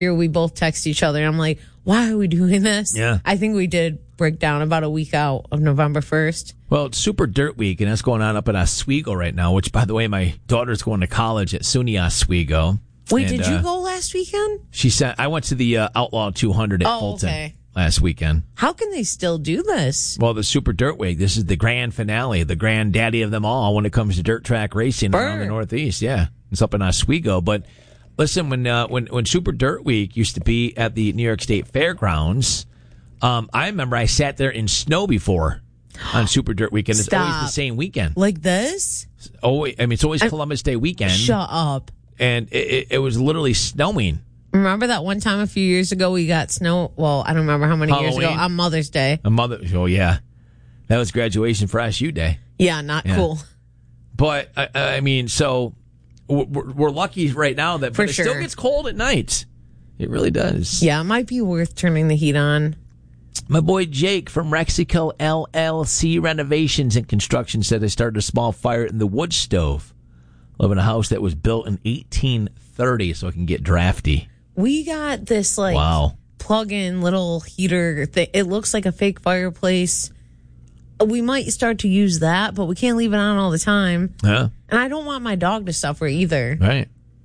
year we both text each other. And I'm like, why are we doing this? Yeah. I think we did break down about a week out of November 1st. Well, it's Super Dirt Week, and that's going on up in Oswego right now, which, by the way, my daughter's going to college at SUNY Oswego. Wait, and, did you go last weekend? I went to the Outlaw 200 at Fulton last weekend. How can they still do this? Well, the Super Dirt Week, this is the grand finale, the granddaddy of them all when it comes to dirt track racing around the Northeast. Yeah, it's up in Oswego. But listen, when Super Dirt Week used to be at the New York State Fairgrounds, I remember I sat there in snow before on Super Dirt Weekend. It's always the same weekend. Like this? Oh, I mean, it's always Columbus Day weekend. Shut up. And it was literally snowing. Remember that one time a few years ago we got snow? Well, I don't remember how many years ago. On Mother's Day. Oh, yeah. That was graduation for SU Day. Yeah, not cool. But, I mean, so we're lucky right now that it still gets cold at night. It really does. Yeah, it might be worth turning the heat on. My boy Jake from Rexico LLC Renovations and Construction said they started a small fire in the wood stove. Live in a house that was built in 1830 so it can get drafty. We got this plug-in little heater thing. It looks like a fake fireplace. We might start to use that, but we can't leave it on all the time. Yeah. And I don't want my dog to suffer either. Right.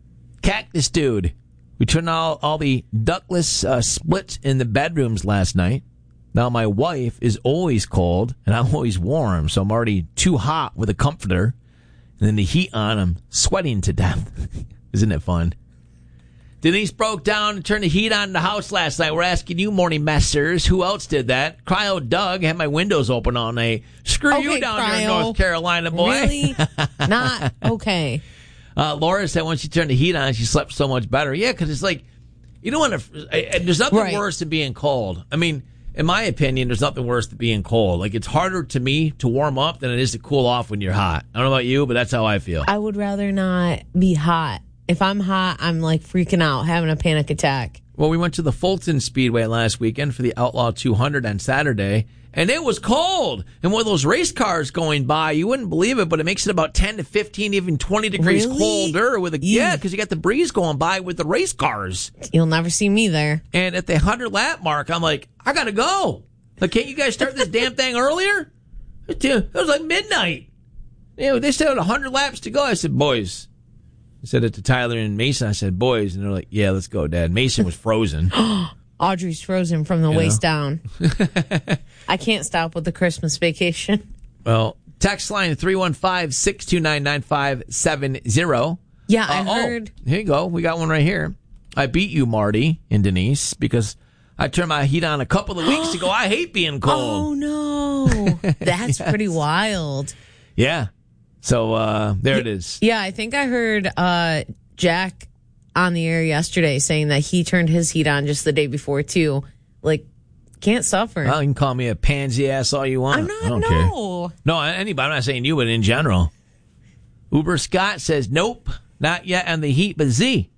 Cactus Dude. We turned all the ductless splits in the bedrooms last night. Now my wife is always cold and I'm always warm, so I'm already too hot with a comforter. And then the heat on, I'm sweating to death. Isn't it fun? Denise broke down and turned the heat on in the house last night. We're asking you, morning messers, who else did that? Cryo Doug had my windows open all night. Screw you down there in North Carolina, boy. Really? Not okay. Laura said when she turned the heat on, she slept so much better. Yeah, because it's like, you don't want to, there's nothing worse than being cold. I mean, in my opinion, there's nothing worse than being cold. Like, it's harder to me to warm up than it is to cool off when you're hot. I don't know about you, but that's how I feel. I would rather not be hot. If I'm hot, I'm like freaking out, having a panic attack. Well, we went to the Fulton Speedway last weekend for the Outlaw 200 on Saturday, and it was cold. And one of those race cars going by, you wouldn't believe it, but it makes it about 10 to 15, even 20 degrees colder. Because you got the breeze going by with the race cars. You'll never see me there. And at the 100-lap mark, I'm like, I got to go. Like, can't you guys start this damn thing earlier? It was like midnight. They still had 100 laps to go. I said, boys. I said it to Tyler and Mason. I said, boys. And they're like, yeah, let's go, Dad. Mason was frozen. Audrey's frozen from the waist down. I can't stop with the Christmas vacation. Well, text line 315-629-9570. Yeah, I heard. Here you go. We got one right here. I beat you, Marty and Denise, because I turned my heat on a couple of weeks ago. I hate being cold. Oh, no. That's pretty wild. Yeah. So there it is. Yeah, I think I heard Jack on the air yesterday saying that he turned his heat on just the day before, too. Like, can't suffer. Well, you can call me a pansy ass all you want. I'm not, I don't care. No, anybody. I'm not saying you, but in general. Uber Scott says, nope, not yet on the heat, but Z.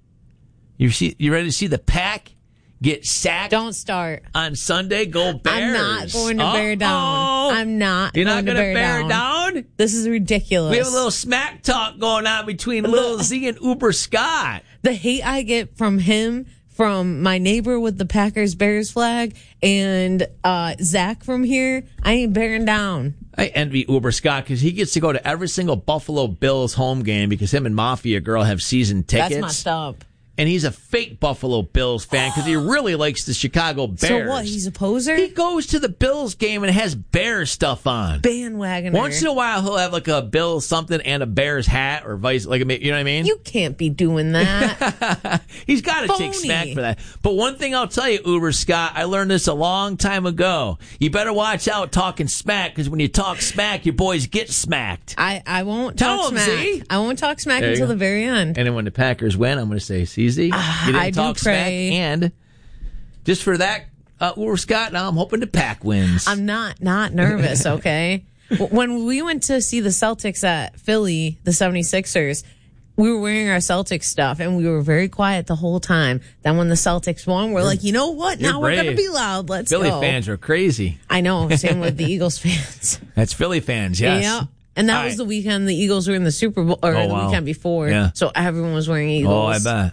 You ready to see the pack get sacked? Don't start. On Sunday, go Bears. I'm not going to bear down. I'm not You're going not to bear down. This is ridiculous. We have a little smack talk going on between Lil Z and Uber Scott. The hate I get from him, from my neighbor with the Packers-Bears flag, and Zach from here, I ain't bearing down. I envy Uber Scott because he gets to go to every single Buffalo Bills home game because him and Mafia Girl have season tickets. That's messed up. And he's a fake Buffalo Bills fan because he really likes the Chicago Bears. So what, he's a poser? He goes to the Bills game and has Bears stuff on. Bandwagoner. Once in a while, he'll have like a Bills something and a Bears hat or vice, like, you know what I mean? You can't be doing that. He's got to take smack for that. But one thing I'll tell you, Uber Scott, I learned this a long time ago. You better watch out talking smack because when you talk smack, your boys get smacked. I won't talk smack. See? I won't talk smack until the very end. And then when the Packers win, I'm going to say, CZ, you didn't talk smack. And just for that, Uber Scott, now I'm hoping the Pack wins. I'm not nervous, okay? When we went to see the Celtics at Philly, the 76ers, we were wearing our Celtics stuff, and we were very quiet the whole time. Then when the Celtics won, we're like, you know what? Now we're going to be loud. Let's Philly go. Philly fans are crazy. I know. Same with the Eagles fans. That's Philly fans, yes. Yeah. And that was the weekend the Eagles were in the Super Bowl, or the weekend before. Yeah. So everyone was wearing Eagles. Oh, I bet.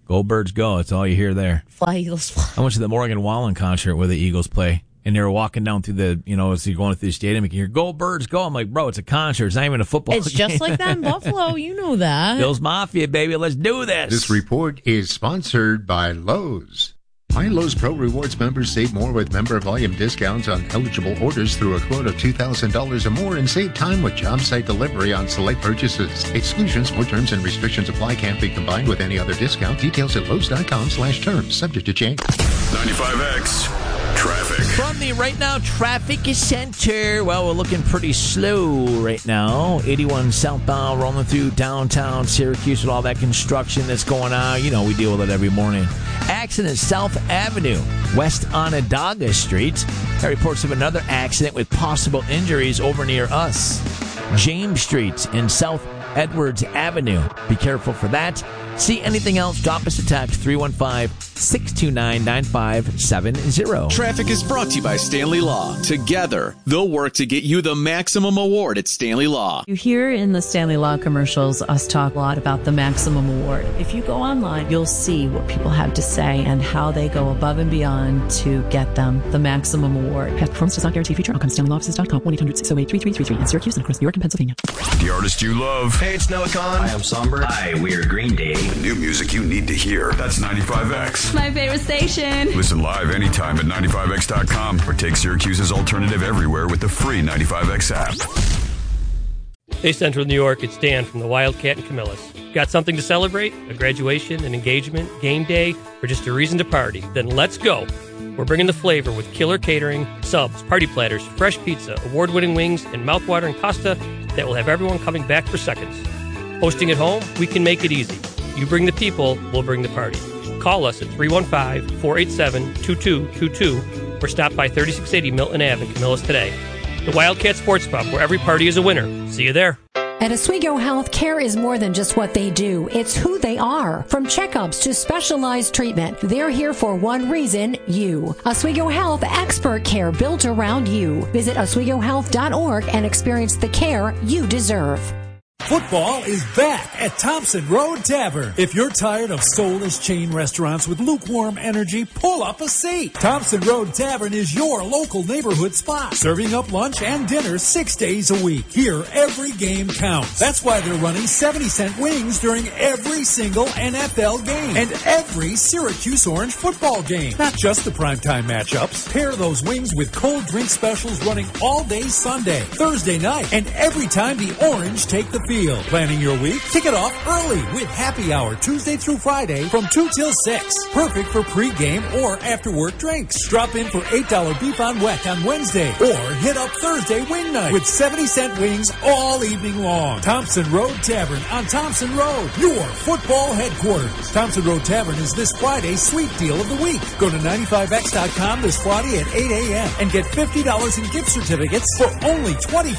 Go Birds Go. That's all you hear there. Fly, Eagles, fly. I went to the Morgan Wallen concert where the Eagles play. And they were walking down through the, as you're going through the stadium, you can hear, Go Birds Go. I'm like, bro, it's a concert. It's not even a football game. It's just like that in Buffalo. You know that. Bills Mafia, baby. Let's do this. This report is sponsored by Lowe's. My Lowe's Pro Rewards members save more with member volume discounts on eligible orders through a quote of $2,000 or more and save time with job site delivery on select purchases. Exclusions for terms and restrictions apply. Can't be combined with any other discount. Details at Lowe's.com/terms. Subject to change. 95X. Traffic. From the Right Now Traffic Center. Well, we're looking pretty slow right now. 81 southbound rolling through downtown Syracuse with all that construction that's going on. We deal with it every morning. Accident South Avenue, west Onondaga Street. That reports of another accident with possible injuries over near us. James Street in South Edwards Avenue. Be careful for that. See anything else, drop us a text, 315-629-9570. Traffic is brought to you by Stanley Law. Together, they'll work to get you the maximum award at Stanley Law. You hear in the Stanley Law commercials us talk a lot about the maximum award. If you go online, you'll see what people have to say and how they go above and beyond to get them the maximum award. Past performance does not guarantee future outcomes. StanleyLawoffices.com, 1-800-608-3333 in Syracuse and across New York and Pennsylvania. The artist you love. Hey, it's Noah Khan. Hi, I'm Somber. Hi, we're Green Day. The new music you need to hear. That's 95X. My favorite station. Listen live anytime at 95X.com or take Syracuse's alternative everywhere with the free 95X app. Hey, Central New York, it's Dan from the Wildcat and Camillus. Got something to celebrate? A graduation, an engagement, game day, or just a reason to party? Then let's go. We're bringing the flavor with killer catering, subs, party platters, fresh pizza, award-winning wings, and mouth-watering pasta that will have everyone coming back for seconds. Hosting at home? We can make it easy. You bring the people, we'll bring the party. Call us at 315-487-2222 or stop by 3680 Milton Ave in Camillus today. The Wildcat Sports Pub, where every party is a winner. See you there. At Oswego Health, care is more than just what they do. It's who they are. From checkups to specialized treatment, they're here for one reason, you. Oswego Health, expert care built around you. Visit OswegoHealth.org and experience the care you deserve. Football is back at Thompson Road Tavern. If you're tired of soulless chain restaurants with lukewarm energy, pull up a seat. Thompson Road Tavern is your local neighborhood spot, serving up lunch and dinner 6 days a week. Here, every game counts. That's why they're running 70-cent wings during every single NFL game and every Syracuse Orange football game. Not just the primetime matchups. Pair those wings with cold drink specials running all day Sunday, Thursday night, and every time the Orange take the field. Planning your week? Kick it off early with happy hour Tuesday through Friday from 2 till 6. Perfect for pre-game or after-work drinks. Drop in for $8 beef on wet on Wednesday or hit up Thursday wing night with 70-cent wings all evening long. Thompson Road Tavern on Thompson Road, your football headquarters. Thompson Road Tavern is this Friday's sweet deal of the week. Go to 95X.com this Friday at 8 a.m. and get $50 in gift certificates for only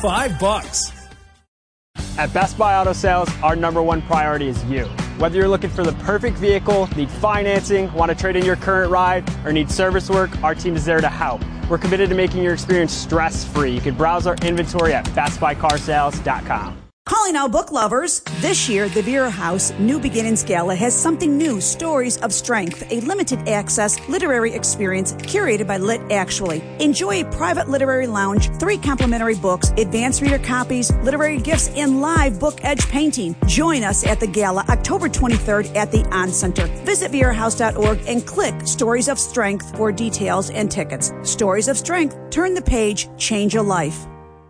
$25. At Best Buy Auto Sales, our #1 priority is you. Whether you're looking for the perfect vehicle, need financing, want to trade in your current ride, or need service work, our team is there to help. We're committed to making your experience stress-free. You can browse our inventory at bestbuycarsales.com. Calling all book lovers. This year, the Vera House New Beginnings Gala has something new, Stories of Strength, a limited access literary experience curated by Lit Actually. Enjoy a private literary lounge, 3 complimentary books, advanced reader copies, literary gifts, and live book edge painting. Join us at the gala October 23rd at the On Center. Visit verahouse.org and click Stories of Strength for details and tickets. Stories of Strength. Turn the page, change a life.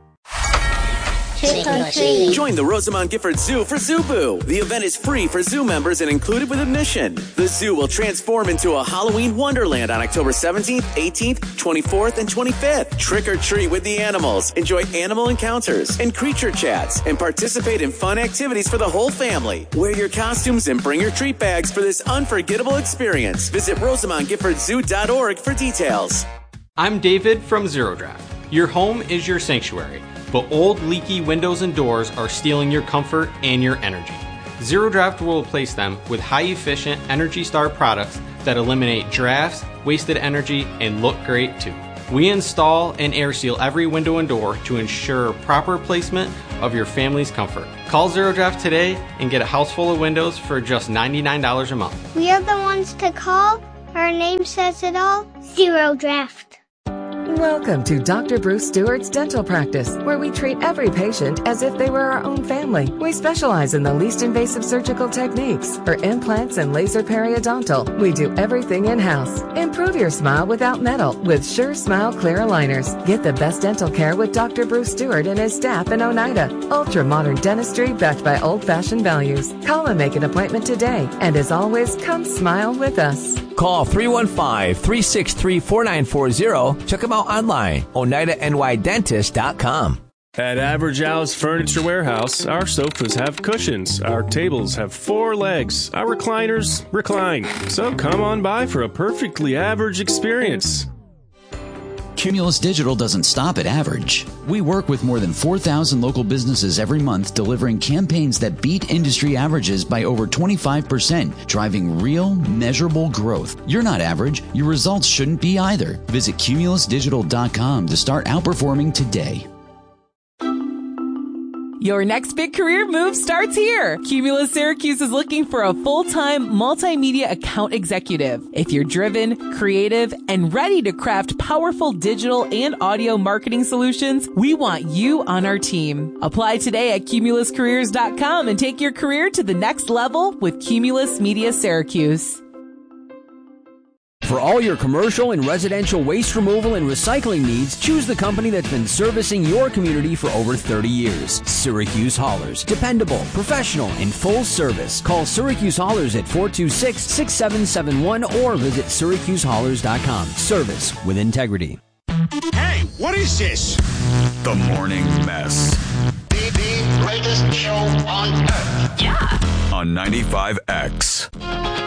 Join the Rosamond Gifford Zoo for Zoo Boo. The event is free for zoo members and included with admission. The zoo will transform into a Halloween wonderland on October 17th, 18th, 24th, and 25th. Trick or treat with the animals, enjoy animal encounters and creature chats, and participate in fun activities for the whole family. Wear your costumes and bring your treat bags for this unforgettable experience. Visit RosamondGiffordZoo.org for details. I'm David from Zero Draft. Your home is your sanctuary, but old leaky windows and doors are stealing your comfort and your energy. Zero Draft will replace them with high-efficient Energy Star products that eliminate drafts, wasted energy, and look great too. We install and air seal every window and door to ensure proper placement of your family's comfort. Call Zero Draft today and get a house full of windows for just $99 a month. We are the ones to call. Our name says it all. Zero Draft. Welcome to Dr. Bruce Stewart's Dental Practice, where we treat every patient as if they were our own family. We specialize in the least invasive surgical techniques for implants and laser periodontal. We do everything in-house. Improve your smile without metal with Sure Smile Clear Aligners. Get the best dental care with Dr. Bruce Stewart and his staff in Oneida. Ultra-modern dentistry backed by old-fashioned values. Call and make an appointment today. And as always, come smile with us. Call 315-363-4940. Check them out online, OneidaNYDentist.com. At Average Al's Furniture Warehouse, our sofas have cushions, our tables have 4 legs, our recliners recline. So come on by for a perfectly average experience. Cumulus Digital doesn't stop at average. We work with more than 4,000 local businesses every month, delivering campaigns that beat industry averages by over 25%, driving real, measurable growth. You're not average. Your results shouldn't be either. Visit cumulusdigital.com to start outperforming today. Your next big career move starts here. Cumulus Syracuse is looking for a full-time multimedia account executive. If you're driven, creative, and ready to craft powerful digital and audio marketing solutions, we want you on our team. Apply today at cumuluscareers.com and take your career to the next level with Cumulus Media Syracuse. For all your commercial and residential waste removal and recycling needs, choose the company that's been servicing your community for over 30 years. Syracuse Haulers. Dependable, professional, and full service. Call Syracuse Haulers at 426-6771 or visit syracusehaulers.com. Service with integrity. Hey, what is this? The Morning Mess. The greatest show on earth. Yeah. On 95X.